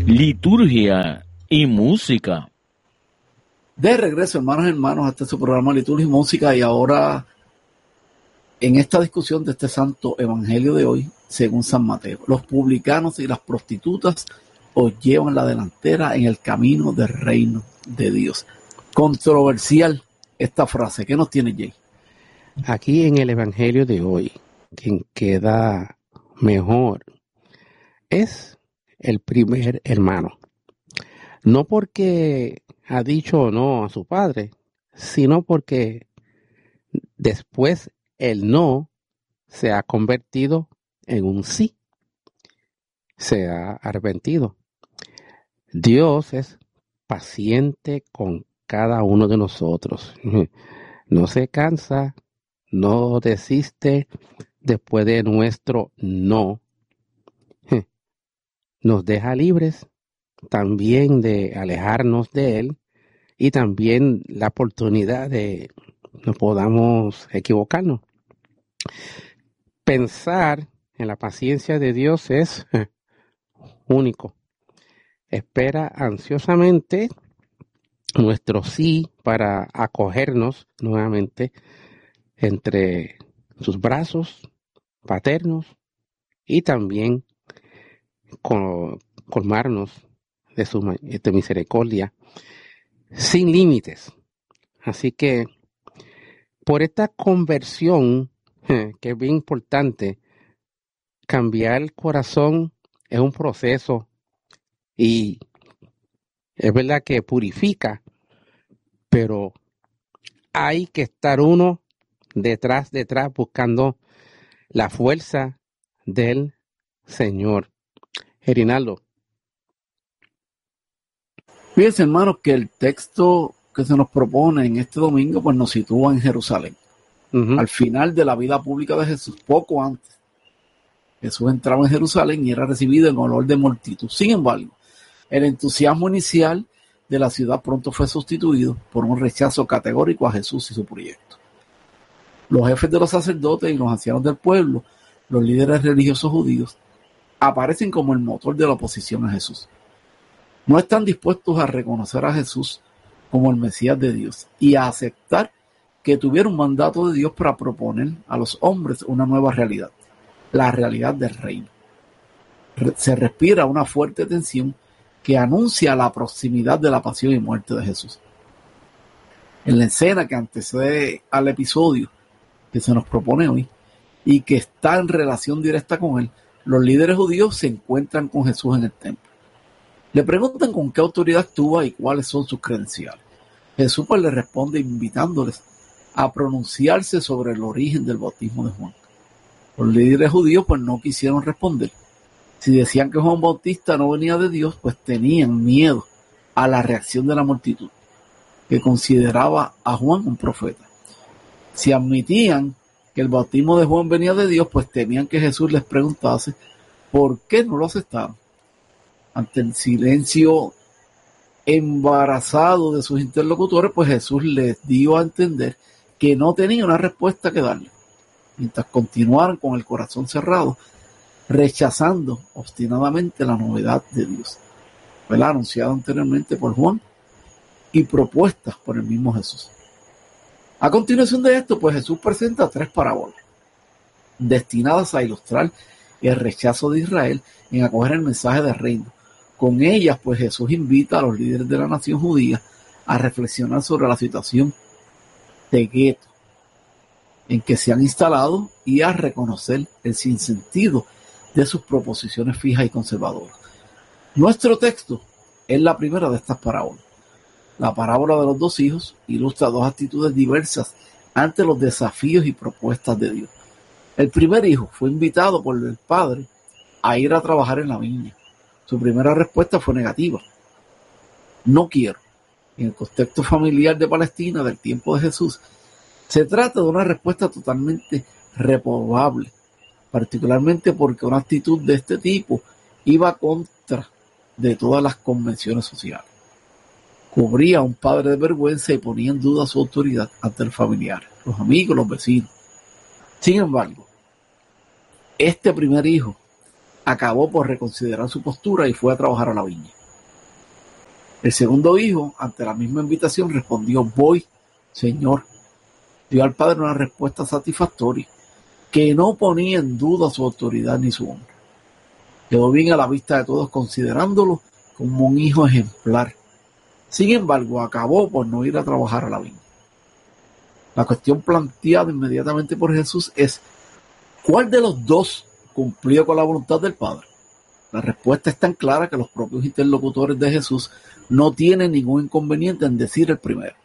liturgia y música. De regreso, hermanos, a este su programa Liturgia y Música, y ahora en esta discusión de este santo evangelio de hoy, según San Mateo, los publicanos y las prostitutas os llevan la delantera en el camino del reino de Dios. Controversial esta frase. ¿Qué nos tiene, Jay? Aquí en el evangelio de hoy, quien queda mejor es el primer hermano. No porque ha dicho o no a su padre, sino porque después el no se ha convertido en un sí. Se ha arrepentido. Dios es paciente con cada uno de nosotros. No se cansa, no desiste después de nuestro no. Nos deja libres también de alejarnos de Él y también la oportunidad de no podamos equivocarnos. Pensar en la paciencia de Dios es único. Espera ansiosamente nuestro sí para acogernos nuevamente entre sus brazos paternos y también colmarnos de su misericordia sin límites. Así que por esta conversión, que es bien importante, cambiar el corazón es un proceso y es verdad que purifica, pero hay que estar uno detrás buscando la fuerza del Señor. Erinaldo. Fíjense, hermanos, que el texto que se nos propone en este domingo pues nos sitúa en Jerusalén. Al final de la vida pública de Jesús, poco antes, Jesús entraba en Jerusalén y era recibido en olor de multitud. Sin embargo, el entusiasmo inicial de la ciudad pronto fue sustituido por un rechazo categórico a Jesús y su proyecto. Los jefes de los sacerdotes y los ancianos del pueblo, los líderes religiosos judíos, aparecen como el motor de la oposición a Jesús. No están dispuestos a reconocer a Jesús como el Mesías de Dios y a aceptar que tuviera un mandato de Dios para proponer a los hombres una nueva realidad, la realidad del reino. Se respira una fuerte tensión que anuncia la proximidad de la pasión y muerte de Jesús. En la escena que antecede al episodio que se nos propone hoy y que está en relación directa con él, los líderes judíos se encuentran con Jesús en el templo. Le preguntan con qué autoridad actúa y cuáles son sus credenciales. Jesús pues le responde invitándoles a pronunciarse sobre el origen del bautismo de Juan. Los líderes judíos pues no quisieron responder. Si decían que Juan Bautista no venía de Dios, pues tenían miedo a la reacción de la multitud, que consideraba a Juan un profeta. Si admitían que el bautismo de Juan venía de Dios, pues temían que Jesús les preguntase por qué no lo aceptaron. Ante el silencio embarazado de sus interlocutores, pues Jesús les dio a entender que no tenía una respuesta que darle, mientras continuaron con el corazón cerrado, rechazando obstinadamente la novedad de Dios, la anunciada anteriormente por Juan y propuestas por el mismo Jesús. A continuación de esto, pues Jesús presenta 3 parábolas destinadas a ilustrar el rechazo de Israel en acoger el mensaje del reino. Con ellas, pues Jesús invita a los líderes de la nación judía a reflexionar sobre la situación de gueto en que se han instalado y a reconocer el sinsentido de sus proposiciones fijas y conservadoras. Nuestro texto es la primera de estas parábolas. La parábola de los 2 hijos ilustra 2 actitudes diversas ante los desafíos y propuestas de Dios. El primer hijo fue invitado por el padre a ir a trabajar en la viña. Su primera respuesta fue negativa. No quiero. En el contexto familiar de Palestina del tiempo de Jesús, se trata de una respuesta totalmente reprobable, particularmente porque una actitud de este tipo iba contra de todas las convenciones sociales. Cubría a un padre de vergüenza y ponía en duda su autoridad ante el familiar, los amigos, los vecinos. Sin embargo, este primer hijo acabó por reconsiderar su postura y fue a trabajar a la viña. El segundo hijo, ante la misma invitación, respondió: voy, Señor. Dio al padre una respuesta satisfactoria que no ponía en duda su autoridad ni su honra. Quedó bien a la vista de todos, considerándolo como un hijo ejemplar. Sin embargo, acabó por no ir a trabajar a la viña. La cuestión planteada inmediatamente por Jesús es: ¿cuál de los dos cumplió con la voluntad del Padre? La respuesta es tan clara que los propios interlocutores de Jesús no tienen ningún inconveniente en decir el primero.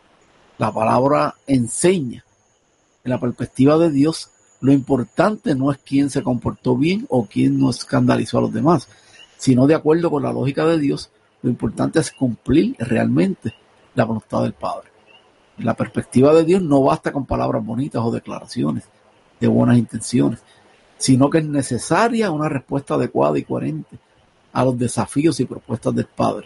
La palabra enseña, en la perspectiva de Dios, lo importante no es quién se comportó bien o quién no escandalizó a los demás, sino, de acuerdo con la lógica de Dios, lo importante es cumplir realmente la voluntad del Padre. En la perspectiva de Dios no basta con palabras bonitas o declaraciones de buenas intenciones, sino que es necesaria una respuesta adecuada y coherente a los desafíos y propuestas del Padre.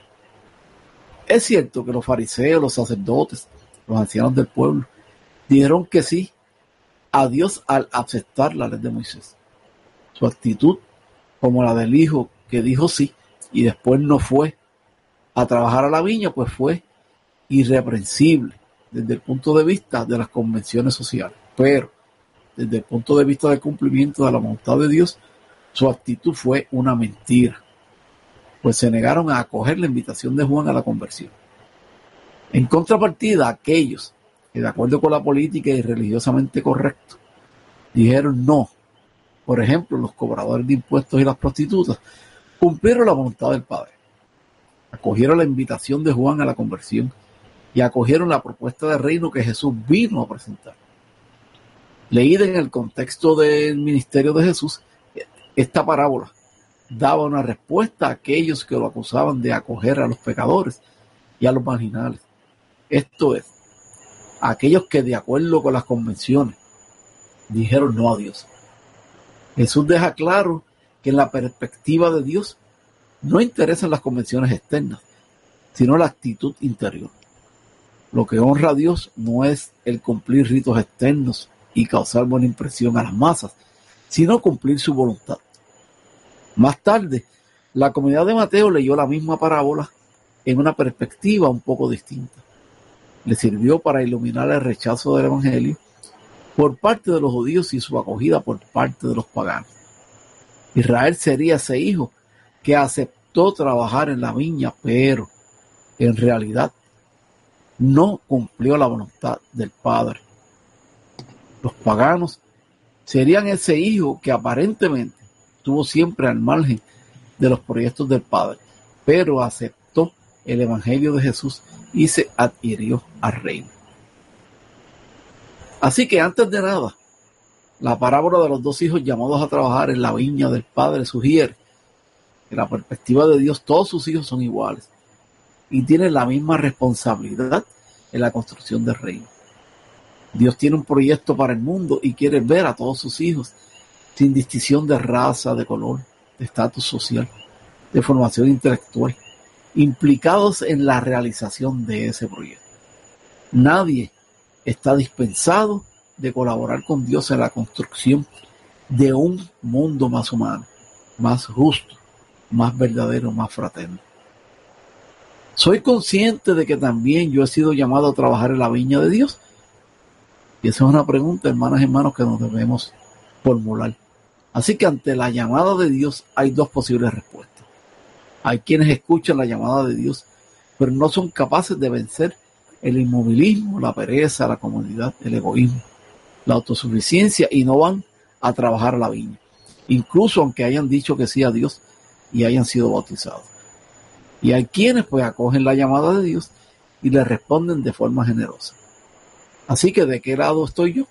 Es cierto que los fariseos, los sacerdotes, los ancianos del pueblo dijeron que sí a Dios al aceptar la ley de Moisés. Su actitud, como la del hijo que dijo sí y después no fue a trabajar a la viña, pues fue irreprensible desde el punto de vista de las convenciones sociales. Pero desde el punto de vista del cumplimiento de la voluntad de Dios, su actitud fue una mentira, pues se negaron a acoger la invitación de Juan a la conversión. En contrapartida, aquellos que, de acuerdo con la política y religiosamente correcto, dijeron no, por ejemplo, los cobradores de impuestos y las prostitutas, cumplieron la voluntad del Padre. Acogieron la invitación de Juan a la conversión y acogieron la propuesta de reino que Jesús vino a presentar. Leída en el contexto del ministerio de Jesús, esta parábola daba una respuesta a aquellos que lo acusaban de acoger a los pecadores y a los marginales. Esto es, a aquellos que, de acuerdo con las convenciones, dijeron no a Dios. Jesús deja claro que en la perspectiva de Dios no interesan las convenciones externas, sino la actitud interior. Lo que honra a Dios no es el cumplir ritos externos y causar buena impresión a las masas, sino cumplir su voluntad. Más tarde, la comunidad de Mateo leyó la misma parábola en una perspectiva un poco distinta. Le sirvió para iluminar el rechazo del evangelio por parte de los judíos y su acogida por parte de los paganos. Israel sería ese hijo que aceptó trabajar en la viña, pero en realidad no cumplió la voluntad del Padre. Los paganos serían ese hijo que aparentemente estuvo siempre al margen de los proyectos del Padre, pero aceptó el evangelio de Jesús y se adhirió al reino. Así que, antes de nada, la parábola de los dos hijos llamados a trabajar en la viña del Padre sugiere que, en la perspectiva de Dios, todos sus hijos son iguales y tienen la misma responsabilidad en la construcción del reino. Dios tiene un proyecto para el mundo y quiere ver a todos sus hijos, sin distinción de raza, de color, de estatus social, de formación intelectual, implicados en la realización de ese proyecto. Nadie está dispensado de colaborar con Dios en la construcción de un mundo más humano, más justo, más verdadero, más fraterno. Soy consciente de que también yo he sido llamado a trabajar en la viña de Dios. Y esa es una pregunta, hermanas y hermanos, que nos debemos formular. Así que ante la llamada de Dios hay dos posibles respuestas. Hay quienes escuchan la llamada de Dios, pero no son capaces de vencer el inmovilismo, la pereza, la comodidad, el egoísmo, la autosuficiencia y no van a trabajar a la viña, incluso aunque hayan dicho que sí a Dios y hayan sido bautizados. Y hay quienes pues acogen la llamada de Dios y le responden de forma generosa. Así que, ¿de qué lado estoy yo?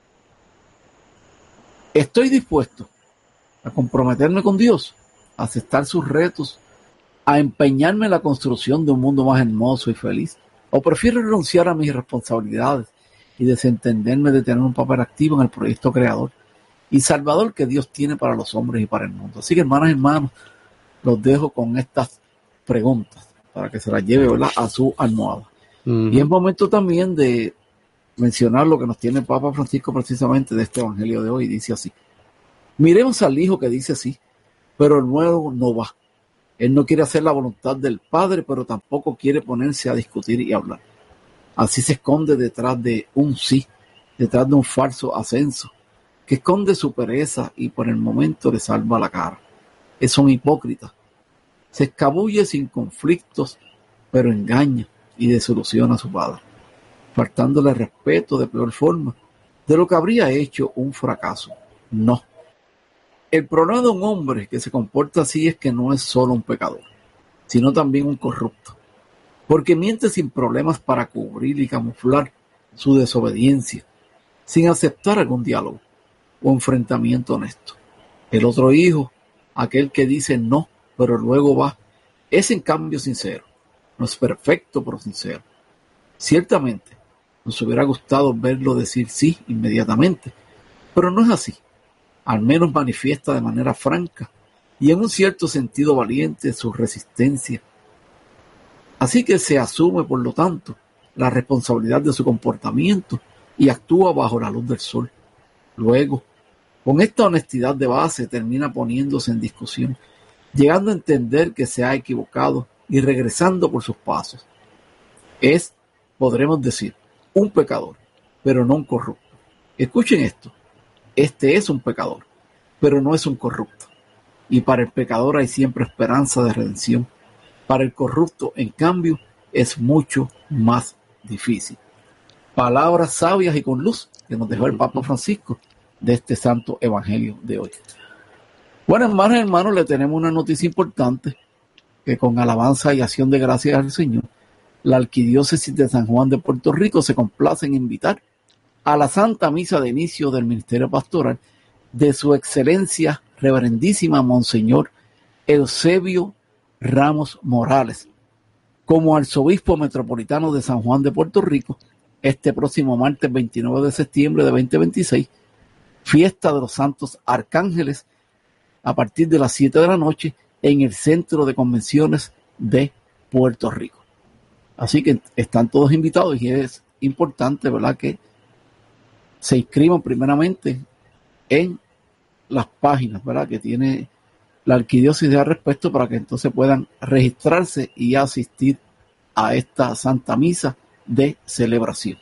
¿Estoy dispuesto a comprometerme con Dios, a aceptar sus retos, a empeñarme en la construcción de un mundo más hermoso y feliz? ¿O prefiero renunciar a mis responsabilidades y desentenderme de tener un papel activo en el proyecto creador y salvador que Dios tiene para los hombres y para el mundo? Así que, hermanas y hermanos, los dejo con estas preguntas para que se las lleve, ¿verdad?, a su almohada. Y es momento también de mencionar lo que nos tiene el Papa Francisco precisamente de este evangelio de hoy. Dice así: miremos al hijo que dice sí, pero el nuevo no va. Él no quiere hacer la voluntad del Padre, pero tampoco quiere ponerse a discutir y hablar. Así se esconde detrás de un sí, detrás de un falso ascenso, que esconde su pereza y por el momento le salva la cara. Es un hipócrita. Se escabulle sin conflictos, pero engaña y desilusiona a su padre, faltándole respeto de peor forma, de lo que habría hecho un fracaso. No. El problema de un hombre que se comporta así es que no es solo un pecador, sino también un corrupto, porque miente sin problemas para cubrir y camuflar su desobediencia, sin aceptar algún diálogo o enfrentamiento honesto. El otro hijo, aquel que dice no, pero luego va, es en cambio sincero. No es perfecto, pero sincero. Ciertamente, nos hubiera gustado verlo decir sí inmediatamente, pero no es así. Al menos manifiesta de manera franca y en un cierto sentido valiente su resistencia. Así que se asume, por lo tanto, la responsabilidad de su comportamiento y actúa bajo la luz del sol. Luego, con esta honestidad de base, termina poniéndose en discusión, llegando a entender que se ha equivocado y regresando por sus pasos. Es, podremos decir, un pecador, pero no un corrupto. Escuchen esto. Este es un pecador, pero no es un corrupto. Y para el pecador hay siempre esperanza de redención. Para el corrupto, en cambio, es mucho más difícil. Palabras sabias y con luz que nos dejó el Papa Francisco de este santo evangelio de hoy. Bueno, hermanos, le tenemos una noticia importante, que con alabanza y acción de gracias al Señor, la Arquidiócesis de San Juan de Puerto Rico se complace en invitar a la Santa Misa de inicio del Ministerio Pastoral de Su Excelencia Reverendísima Monseñor Eusebio Ramos Morales como Arzobispo Metropolitano de San Juan de Puerto Rico este próximo martes 29 de septiembre de 2026, fiesta de los Santos Arcángeles, a partir de las 7 de la noche en el Centro de Convenciones de Puerto Rico. Así que están todos invitados y es importante, ¿verdad?, que se inscriban primeramente en las páginas, ¿verdad?, que tiene la Arquidiócesis al respecto, para que entonces puedan registrarse y asistir a esta Santa Misa de celebración.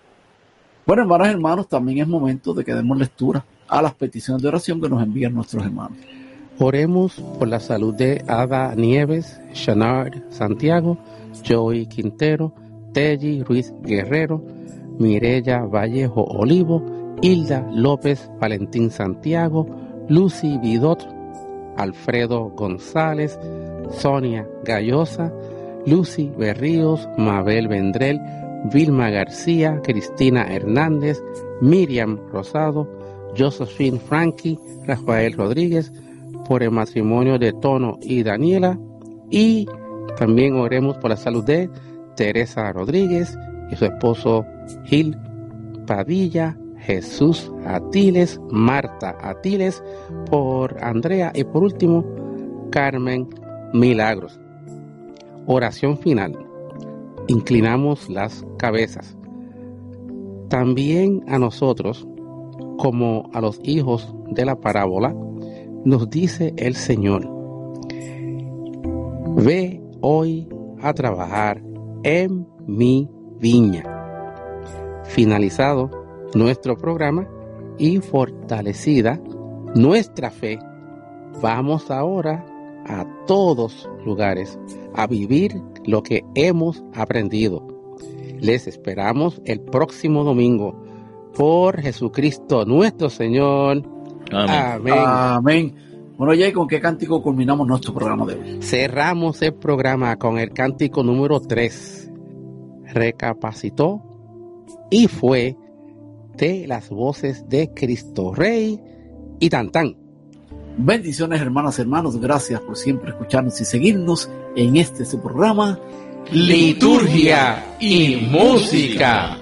Bueno, hermanos, también es momento de que demos lectura a las peticiones de oración que nos envían nuestros hermanos. Oremos por la salud de Ada Nieves, Shanard Santiago, Joey Quintero, Telly Ruiz Guerrero, Mireya Vallejo Olivo, Hilda López Valentín Santiago, Lucy Vidot, Alfredo González, Sonia Gallosa, Lucy Berríos, Mabel Vendrell, Vilma García, Cristina Hernández, Miriam Rosado, Josephine Frankie, Rafael Rodríguez, por el matrimonio de Tono y Daniela, y también oremos por la salud de Teresa Rodríguez y su esposo Gil Padilla, Jesús Atiles, Marta Atiles, por Andrea y por último Carmen Milagros. Oración final. Inclinamos las cabezas. También a nosotros, como a los hijos de la parábola, nos dice el Señor: ve hoy a trabajar en mi viña. Finalizado nuestro programa y fortalecida nuestra fe, vamos ahora a todos lugares a vivir lo que hemos aprendido. Les esperamos el próximo domingo. Por Jesucristo nuestro Señor. Amén. Amén. Bueno, Jay, ¿con qué cántico culminamos nuestro programa de hoy? Cerramos el programa con el cántico número 3. Recapacitó y fue de las voces de Cristo Rey y Tantán. Bendiciones, hermanas, hermanos. Gracias por siempre escucharnos y seguirnos en su programa Liturgia y música.